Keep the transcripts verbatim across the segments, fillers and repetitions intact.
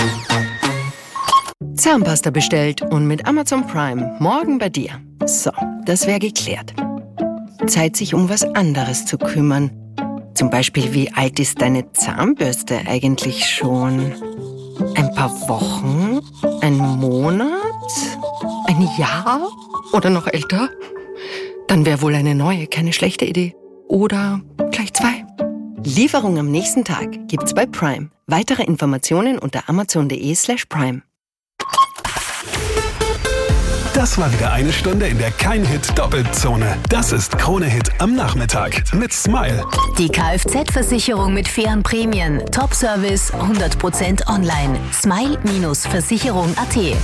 Zahnpasta bestellt und mit Amazon Prime morgen bei dir. So, das wäre geklärt. Zeit, sich um was anderes zu kümmern. Zum Beispiel, wie alt ist deine Zahnbürste eigentlich schon? Ein paar Wochen? Ein Monat? Ein Jahr? Oder noch älter? Dann wäre wohl eine neue keine schlechte Idee. Oder gleich zwei. Lieferung am nächsten Tag gibt's bei Prime. Weitere Informationen unter amazon.de slash prime. Das war wieder eine Stunde in der Kein-Hit-Doppelzone. Das ist Krone-Hit am Nachmittag mit Smile. Die Kfz-Versicherung mit fairen Prämien. Top-Service, hundert Prozent online. Smile Versicherung Punkt at.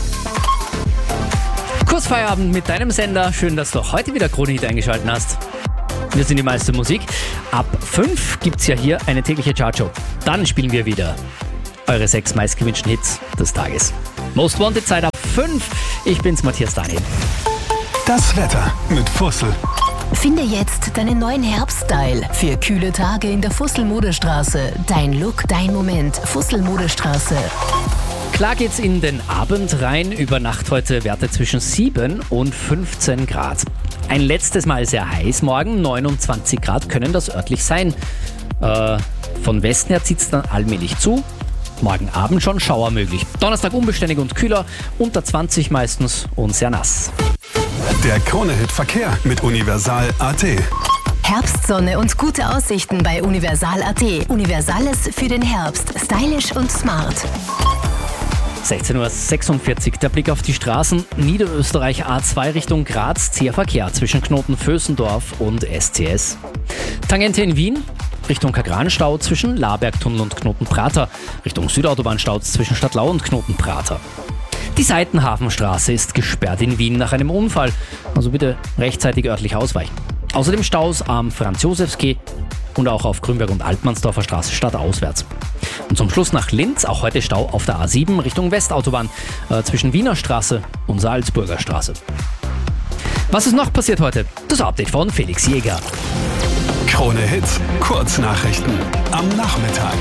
Kurz Feierabend mit deinem Sender. Schön, dass du auch heute wieder Krone-Hit eingeschaltet hast. Wir sind die meiste Musik. Ab fünf gibt's ja hier eine tägliche Chartshow. Dann spielen wir wieder eure sechs meistgewünschten Hits des Tages. Most Wanted Zeit ab fünf. Ich bin's, Matthias Daniel. Das Wetter mit Fussel. Finde jetzt deinen neuen Herbststyle für kühle Tage in der Fussel-Modestraße. Dein Look, dein Moment. Fussel-Modestraße. Klar geht's in den Abend rein. Über Nacht heute Werte zwischen sieben und fünfzehn Grad. Ein letztes Mal sehr heiß. Morgen neunundzwanzig Grad können das örtlich sein. Äh, von Westen her zieht's dann allmählich zu. Morgen Abend schon Schauer möglich. Donnerstag unbeständig und kühler, unter zwanzig meistens und sehr nass. Der Krone-Hit-Verkehr mit Universal Punkt at. Herbstsonne und gute Aussichten bei Universal Punkt at. Universales für den Herbst. Stylisch und smart. sechzehn Uhr sechsundvierzig, der Blick auf die Straßen. Niederösterreich A zwei Richtung Graz, zäher Verkehr zwischen Knoten Vösendorf und S C S. Tangente in Wien, Richtung Kagranstau zwischen Labergtunnel und Knoten-Prater. Richtung Südautobahnstau zwischen Stadtlau und Knoten-Prater. Die Seitenhafenstraße ist gesperrt in Wien nach einem Unfall. Also bitte rechtzeitig örtlich ausweichen. Außerdem Staus am Franz-Josefs-Quai und auch auf Grünberg- und Altmannsdorfer Straße stadtauswärts. Und zum Schluss nach Linz, auch heute Stau auf der A sieben Richtung Westautobahn äh, zwischen Wiener Straße und Salzburger Straße. Was ist noch passiert heute? Das Update von Felix Jäger. Krone-Hit, Kurznachrichten am Nachmittag.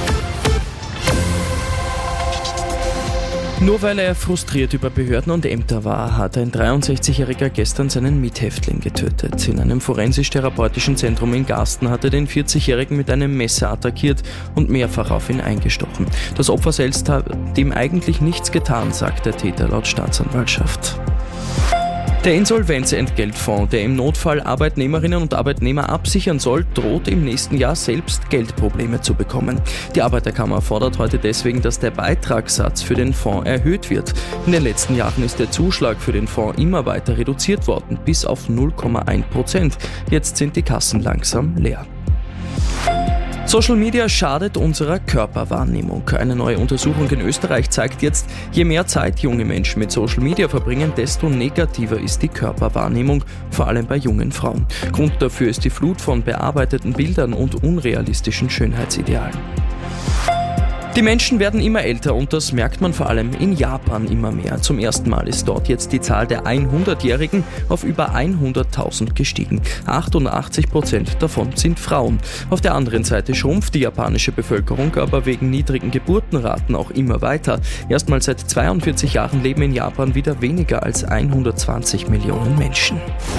Nur weil er frustriert über Behörden und Ämter war, hat ein dreiundsechzigjähriger gestern seinen Mithäftling getötet. In einem forensisch-therapeutischen Zentrum in Garsten hat er den vierzigjährigen mit einem Messer attackiert und mehrfach auf ihn eingestochen. Das Opfer selbst hat ihm eigentlich nichts getan, sagt der Täter laut Staatsanwaltschaft. Der Insolvenzentgeltfonds, der im Notfall Arbeitnehmerinnen und Arbeitnehmer absichern soll, droht im nächsten Jahr selbst Geldprobleme zu bekommen. Die Arbeiterkammer fordert heute deswegen, dass der Beitragssatz für den Fonds erhöht wird. In den letzten Jahren ist der Zuschlag für den Fonds immer weiter reduziert worden, bis auf null Komma eins Prozent. Jetzt sind die Kassen langsam leer. Social Media schadet unserer Körperwahrnehmung. Eine neue Untersuchung in Österreich zeigt jetzt, je mehr Zeit junge Menschen mit Social Media verbringen, desto negativer ist die Körperwahrnehmung, vor allem bei jungen Frauen. Grund dafür ist die Flut von bearbeiteten Bildern und unrealistischen Schönheitsidealen. Die Menschen werden immer älter und das merkt man vor allem in Japan immer mehr. Zum ersten Mal ist dort jetzt die Zahl der hundertjährigen auf über hunderttausend gestiegen. achtundachtzig Prozent davon sind Frauen. Auf der anderen Seite schrumpft die japanische Bevölkerung aber wegen niedrigen Geburtenraten auch immer weiter. Erstmals seit zweiundvierzig Jahren leben in Japan wieder weniger als hundertzwanzig Millionen Menschen.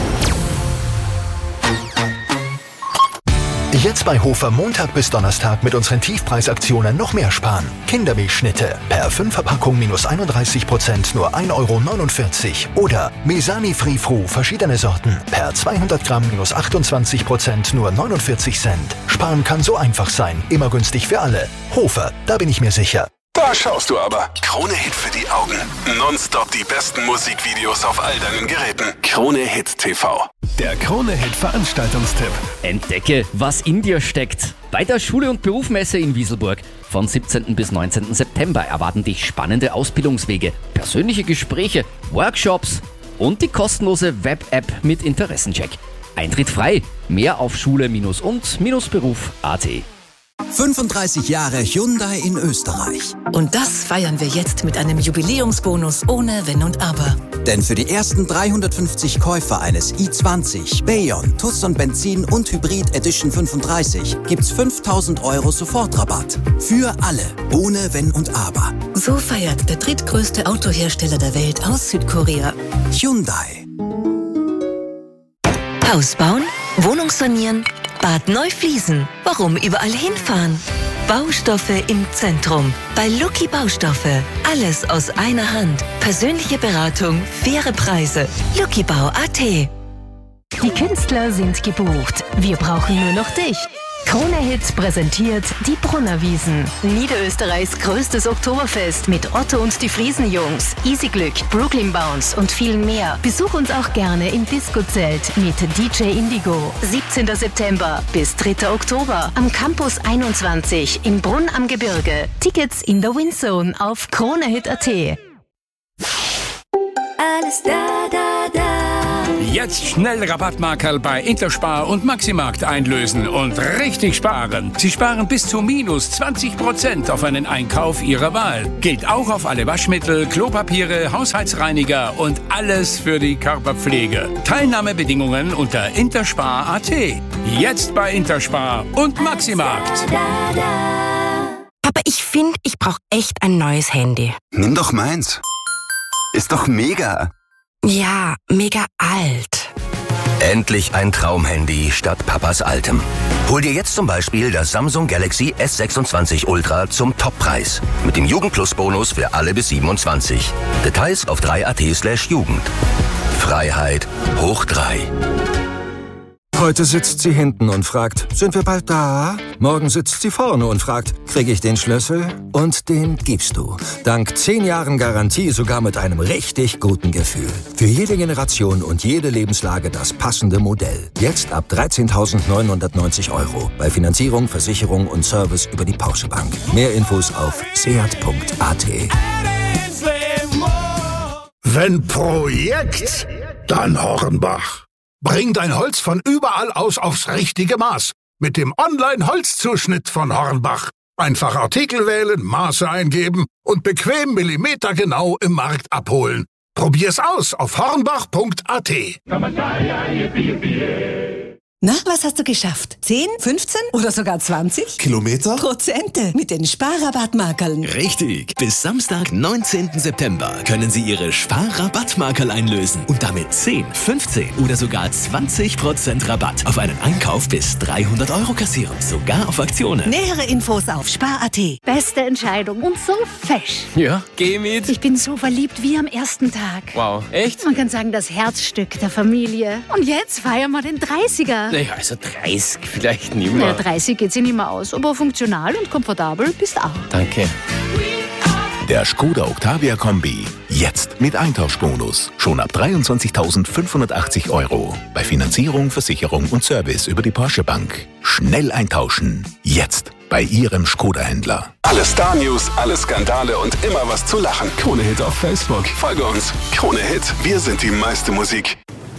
Jetzt bei Hofer Montag bis Donnerstag mit unseren Tiefpreisaktionen noch mehr sparen. Kindermilchschnitte per fünf Verpackung minus einunddreißig Prozent nur ein Euro neunundvierzig. Oder Mesani Free Fru verschiedene Sorten per zweihundert Gramm minus achtundzwanzig Prozent nur neunundvierzig Cent. Sparen kann so einfach sein, immer günstig für alle. Hofer, da bin ich mir sicher. Da schaust du aber. Krone-Hit für die Augen. Nonstop die besten Musikvideos auf all deinen Geräten. Krone-Hit T V. Der Krone-Hit Veranstaltungstipp. Entdecke, was in dir steckt. Bei der Schule- und Berufsmesse in Wieselburg von siebzehnten bis neunzehnten September erwarten dich spannende Ausbildungswege, persönliche Gespräche, Workshops und die kostenlose Web-App mit Interessencheck. Eintritt frei. Mehr auf schule- und beruf punkt at. fünfunddreißig Jahre Hyundai in Österreich. Und das feiern wir jetzt mit einem Jubiläumsbonus ohne Wenn und Aber. Denn für die ersten dreihundertfünfzig Käufer eines i zwanzig, Bayon, Tucson Benzin und Hybrid Edition fünfunddreißig gibt's fünftausend Euro Sofortrabatt. Für alle, ohne Wenn und Aber. So feiert der drittgrößte Autohersteller der Welt aus Südkorea. Hyundai. Haus bauen, Wohnung sanieren, Bad neu fließen. Warum überall hinfahren? Baustoffe im Zentrum. Bei Lucky Baustoffe. Alles aus einer Hand. Persönliche Beratung, faire Preise. luckybau.at. Die Künstler sind gebucht. Wir brauchen nur noch dich. Krone Hit präsentiert die Brunnerwiesen. Niederösterreichs größtes Oktoberfest mit Otto und die Friesenjungs, Easy Glück, Brooklyn Bounce und viel mehr. Besuch uns auch gerne im Disco-Zelt mit D J Indigo. siebzehnten September bis dritten Oktober am Campus einundzwanzig in Brunn am Gebirge. Tickets in der Windzone auf kronehit punkt at. Alles da, da, da. Jetzt schnell Rabattmarkerl bei Interspar und Maximarkt einlösen und richtig sparen. Sie sparen bis zu minus zwanzig Prozent auf einen Einkauf Ihrer Wahl. Gilt auch auf alle Waschmittel, Klopapiere, Haushaltsreiniger und alles für die Körperpflege. Teilnahmebedingungen unter interspar punkt at. Jetzt bei Interspar und Maximarkt. Papa, ich finde, ich brauche echt ein neues Handy. Nimm doch meins. Ist doch mega. Ja, mega alt. Endlich ein Traumhandy statt Papas altem. Hol dir jetzt zum Beispiel das Samsung Galaxy S sechsundzwanzig Ultra zum Toppreis. Mit dem Jugendplus-Bonus für alle bis siebenundzwanzig. Details auf drei punkt at slash Jugend. Freiheit hoch drei. Heute sitzt sie hinten und fragt, sind wir bald da? Morgen sitzt sie vorne und fragt, kriege ich den Schlüssel? Und den gibst du. Dank zehn Jahren Garantie sogar mit einem richtig guten Gefühl. Für jede Generation und jede Lebenslage das passende Modell. Jetzt ab dreizehntausendneunhundertneunzig Euro. Bei Finanzierung, Versicherung und Service über die Porsche Bank. Mehr Infos auf seat punkt at. Wenn Projekt, dann Hornbach. Bring dein Holz von überall aus aufs richtige Maß. Mit dem Online-Holzzuschnitt von Hornbach. Einfach Artikel wählen, Maße eingeben und bequem millimetergenau im Markt abholen. Probier's aus auf hornbach punkt at. Na, was hast du geschafft? zehn, fünfzehn oder sogar zwanzig? Kilometer? Prozente mit den Sparrabattmarkerln. Richtig. Bis Samstag, neunzehnten September können Sie Ihre Sparrabattmarkerl einlösen und damit zehn, fünfzehn oder sogar zwanzig Prozent Rabatt auf einen Einkauf bis dreihundert Euro kassieren. Sogar auf Aktionen. Nähere Infos auf spar punkt at. Beste Entscheidung und so fesch. Ja, geh mit. Ich bin so verliebt wie am ersten Tag. Wow, echt? Man kann sagen, das Herzstück der Familie. Und jetzt feiern wir den dreißiger. Naja, also dreißig vielleicht nicht mehr. Naja, dreißig geht sich nicht mehr aus, aber funktional und komfortabel bist auch. Danke. Der Skoda Octavia Kombi. Jetzt mit Eintauschbonus. Schon ab dreiundzwanzigtausendfünfhundertachtzig Euro. Bei Finanzierung, Versicherung und Service über die Porsche Bank. Schnell eintauschen. Jetzt bei Ihrem Skoda-Händler. Alle Star-News, alle Skandale und immer was zu lachen. Krone Hit auf Facebook. Folge uns. Krone Hit. Wir sind die meiste Musik.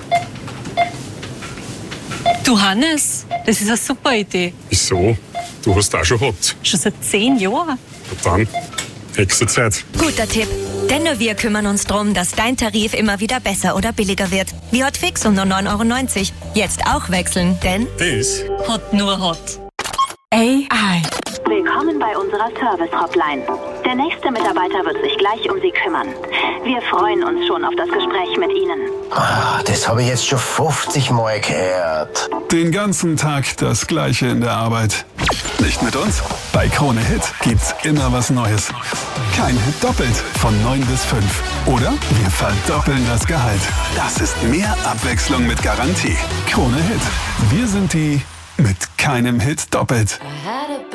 Du Hannes, das ist eine super Idee. Wieso? Du hast auch schon gehabt. Schon seit zehn Jahren. Und dann, nächste Zeit. Guter Tipp. Denn nur wir kümmern uns darum, dass dein Tarif immer wieder besser oder billiger wird. Wie Hotfix um nur neun Euro neunzig. Jetzt auch wechseln, denn das Hot nur Hot. A I. Willkommen bei unserer Service-Hotline. Der nächste Mitarbeiter wird sich gleich um Sie kümmern. Wir freuen uns schon auf das Gespräch mit Ihnen. Ah, das habe ich jetzt schon fünfzig Mal gehört. Den ganzen Tag das Gleiche in der Arbeit. Nicht mit uns? Bei Krone Hit gibt's immer was Neues. Kein Hit doppelt von neun bis fünf. Oder wir verdoppeln das Gehalt. Das ist mehr Abwechslung mit Garantie. Krone Hit. Wir sind die mit keinem Hit doppelt.